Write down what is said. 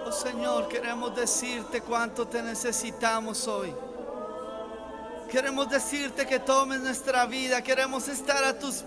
Oh Señor, queremos decirte cuánto te necesitamos hoy. Queremos decirte que tomes nuestra vida. Queremos estar a tus